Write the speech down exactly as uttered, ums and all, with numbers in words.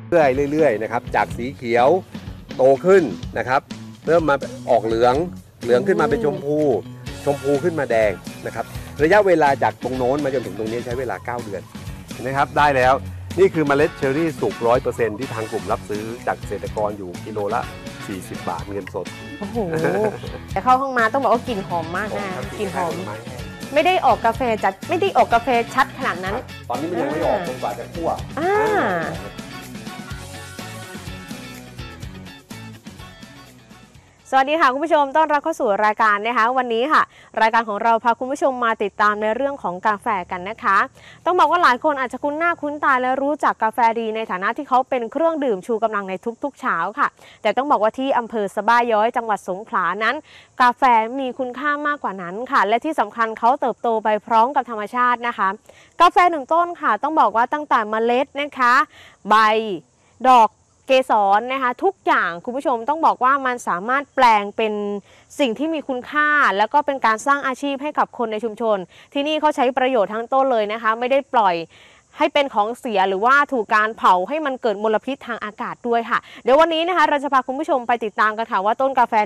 เรื่อยๆเรื่อยๆนะครับจากสีเขียวโตขึ้นนะครับเริ่มมาออกเหลืองเหลืองขึ้นมาเป็นชมพูชมพูขึ้นมาแดงนะครับระยะเวลาจากตรงโน้นมาจนถึงตรงนี้ใช้เวลาเก้าเดือนเห็นไหมครับได้แล้วนี่คือเมล็ดเชอร์รี่สุก ร้อยเปอร์เซ็นต์ ที่ทางกลุ่มรับซื้อจากเกษตรกรอยู่กิโลละสี่สิบบาทเงินสดโอ้โหแต่เข้าห้องมาต้องบอกว่ากลิ่นหอมมากนะกลิ่นหอมไม่ได้ออกกาแฟจัดไม่ได้ออกกาแฟชัดขนาดนั้นตอนนี้มันยังไม่ออกจนกว่าจะคั่วอ่าสวัสดีค่ะคุณผู้ชมต้อนรับเข้าสู่รายการนะคะวันนี้ค่ะรายการของเราพาคุณผู้ชมมาติดตามในเรื่องของกาแฟกันนะคะต้องบอกว่าหลายคนอาจจะคุ้นหน้าคุ้นตาและรู้จักกาแฟดีในฐานะที่เขาเป็นเครื่องดื่มชูกำลังในทุกๆเช้าค่ะแต่ต้องบอกว่าที่อำเภอสะบ้าย้อยจังหวัดสงขลานั้นกาแฟมีคุณค่ามากกว่านั้นค่ะและที่สำคัญเขาเติบโตไปพร้อมกับธรรมชาตินะคะกาแฟหนึ่งต้นค่ะต้องบอกว่าตั้งแต่เมล็ดนะคะใบดอกเกสรนะคะทุกอย่างคุณผู้ชมต้องบอกว่ามันสามารถแปลงเป็นสิ่งที่มีคุณค่าแล้วก็เป็นการสร้างอาชีพให้กับคนในชุมชนที่นี่เขาใช้ประโยชน์ทั้งต้นเลยนะคะไม่ได้ปล่อยให้เป็นของเสียหรือว่าถูกการเผาให้มันเกิดมลพิษทางอากาศด้วยค่ะเดี๋ยววันนี้นะคะเราจะพาคุณผู้ชมไปติดตามกันค่ะว่าต้นกาแฟ